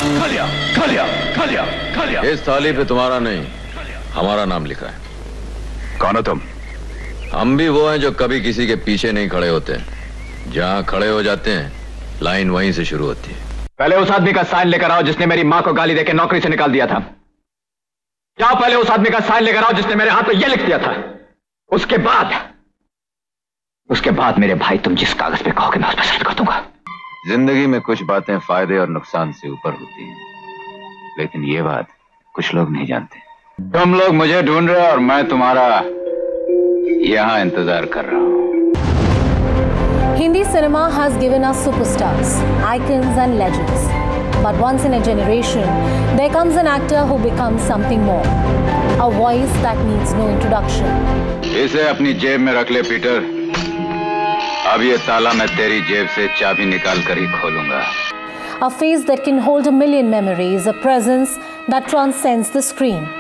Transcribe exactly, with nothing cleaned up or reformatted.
खा लिया, खा लिया, खा लिया, खा लिया। इस थाली पे तुम्हारा नहीं, हमारा नाम लिखा है। कौन हो तुम? हम भी वो हैं जो कभी किसी के पीछे नहीं खड़े होते। जहां खड़े हो जाते हैं, लाइन वहीं से शुरू होती है। पहले उस आदमी का साइन लेकर आओ जिसने मेरी मां को गाली देकर नौकरी से निकाल दिया था। जाओ पहले उस आदमी का साइन लेकर आओ जिसने मेरे हाथ में यह लिख दिया था। उसके बाद उसके बाद मेरे भाई तुम जिस कागज पे कहोगे मैं उस पर साइन कर दूंगा। जिंदगी में कुछ बातें फायदे और नुकसान से ऊपर होती हैं, लेकिन ये बात कुछ लोग नहीं जानते। तुम लोग मुझे ढूंढ रहे हो और मैं तुम्हारा यहां इंतजार कर रहा हूं। Hindi cinema has given us superstars, icons and legends. But once in a generation, there comes an actor who becomes something more. A voice that needs no introduction. इसे अपनी जेब में रख ले पीटर। अब ये ताला मैं तेरी जेब से चाबी निकाल कर ही खोलूंगा। A face that can hold a million memories, a presence that transcends the screen.